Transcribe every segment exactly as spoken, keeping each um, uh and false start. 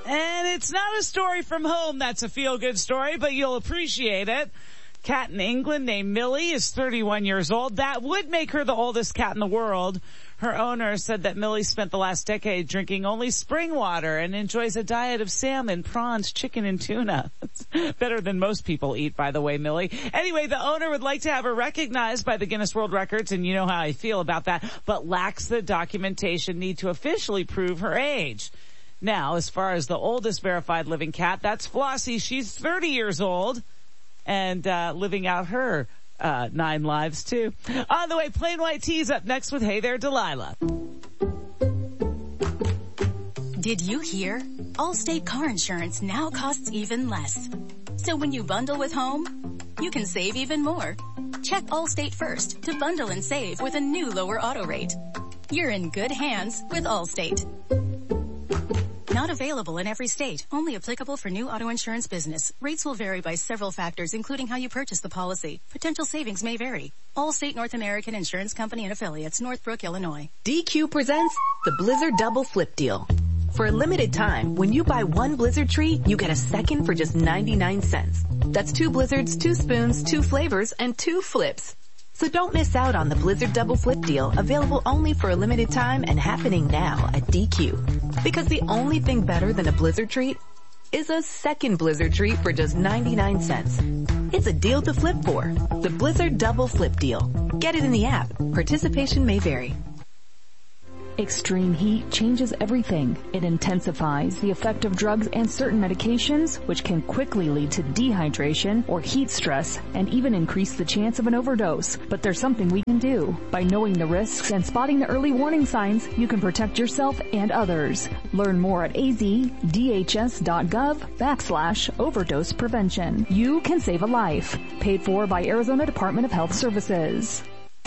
And it's not a story from home that's a feel-good story, but you'll appreciate it. Cat in England named Millie is thirty-one years old. That would make her the oldest cat in the world. Her owner said that Millie spent the last decade drinking only spring water and enjoys a diet of salmon, prawns, chicken, and tuna. It's better than most people eat, by the way, Millie. Anyway, the owner would like to have her recognized by the Guinness World Records, and you know how I feel about that, but lacks the documentation need to officially prove her age. Now, as far as the oldest verified living cat, that's Flossie. She's thirty years old and uh living out her uh nine lives, too. On the way, Plain White Tea's up next with Hey There, Delilah. Did you hear? Allstate car insurance now costs even less. So when you bundle with home, you can save even more. Check Allstate first to bundle and save with a new lower auto rate. You're in good hands with Allstate. Not available in every state. Only applicable for new auto insurance business. Rates will vary by several factors, including how you purchase the policy. Potential savings may vary. Allstate North American Insurance Company and Affiliates, Northbrook, Illinois. D Q presents the Blizzard Double Flip Deal. For a limited time, when you buy one Blizzard treat, you get a second for just ninety-nine cents. That's two Blizzards, two spoons, two flavors, and two flips. So don't miss out on the Blizzard Double Flip Deal, available only for a limited time and happening now at D Q. Because the only thing better than a Blizzard treat is a second Blizzard treat for just ninety-nine cents. It's a deal to flip for. The Blizzard Double Flip Deal. Get it in the app. Participation may vary. Extreme heat changes everything. It intensifies the effect of drugs and certain medications, which can quickly lead to dehydration or heat stress and even increase the chance of an overdose. But there's something we can do. By knowing the risks and spotting the early warning signs, you can protect yourself and others. Learn more at azdhs.gov backslash overdose prevention. You can save a life. Paid for by Arizona Department of Health Services.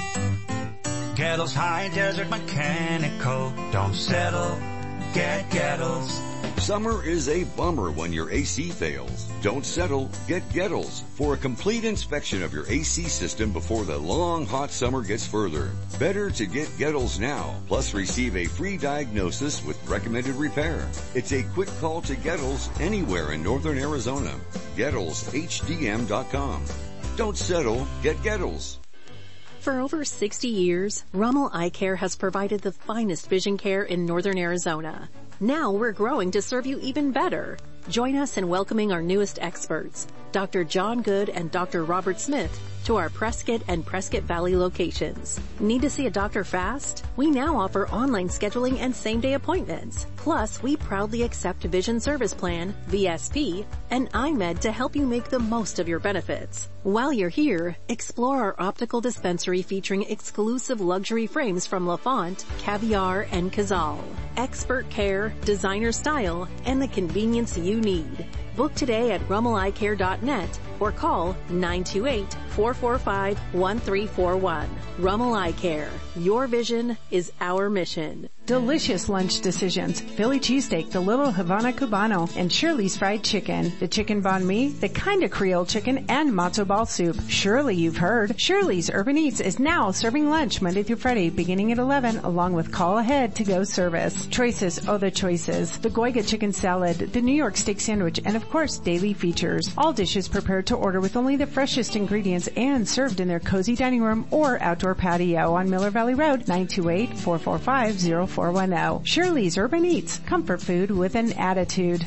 Gettles High Desert Mechanical. Don't settle. Get Gettles. Summer is a bummer when your A C fails. Don't settle. Get Gettles for a complete inspection of your A C system before the long hot summer gets further. Better to get Gettles now, plus receive a free diagnosis with recommended repair. It's a quick call to Gettles anywhere in northern Arizona. Gettles H D M dot com. Don't settle. Get Gettles. For over sixty years, Rummel Eye Care has provided the finest vision care in northern Arizona. Now we're growing to serve you even better. Join us in welcoming our newest experts, Doctor John Good and Doctor Robert Smith, to our Prescott and Prescott Valley locations. Need to see a doctor fast? We now offer online scheduling and same-day appointments. Plus, we proudly accept Vision Service Plan, V S P, and iMed to help you make the most of your benefits. While you're here, explore our optical dispensary featuring exclusive luxury frames from LaFont, Caviar, and Cazal. Expert care, designer style, and the convenience you need. Book today at rummel eye care dot net or call nine two eight, four four five, one three four one. Rummel Eye Care. Your vision is our mission. Delicious lunch decisions. Philly cheesesteak, the Little Havana Cubano, and Shirley's Fried Chicken. The chicken banh mi, the kind of Creole chicken, and matzo ball soup. Surely you've heard. Shirley's Urban Eats is now serving lunch Monday through Friday beginning at eleven, along with call ahead to go service. Choices, oh the choices. The Goiga chicken salad, the New York steak sandwich, and of course daily features. All dishes prepared to order with only the freshest ingredients and served in their cozy dining room or outdoor patio on Miller Valley Road, nine two eight, four four five, zero four one zero. Shirley's Urban Eats, comfort food with an attitude.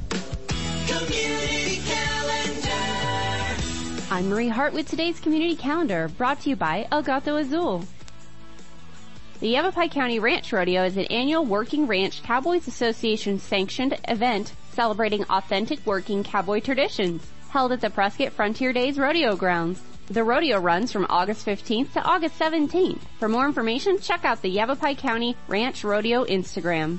Community Calendar. I'm Marie Hart with today's Community Calendar, brought to you by El Gato Azul. The Yavapai County Ranch Rodeo is an annual Working Ranch Cowboys Association sanctioned event celebrating authentic working cowboy traditions, held at the Prescott Frontier Days Rodeo Grounds. The rodeo runs from August fifteenth to August seventeenth. For more information, check out the Yavapai County Ranch Rodeo Instagram.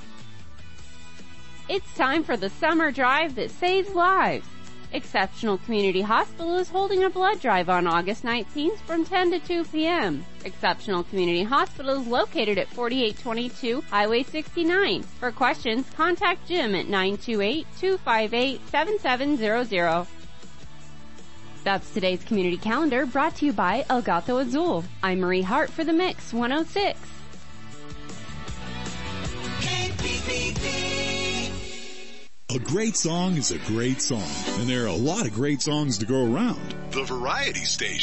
It's time for the summer drive that saves lives. Exceptional Community Hospital is holding a blood drive on August nineteenth from ten to two p.m. Exceptional Community Hospital is located at forty-eight twenty-two Highway sixty-nine. For questions, contact Jim at nine two eight, two five eight, seven seven zero zero. That's today's Community Calendar, brought to you by El Gato Azul. I'm Marie Hart for the Mix one oh six. K P P B. A great song is a great song, and there are a lot of great songs to go around. The Variety Station.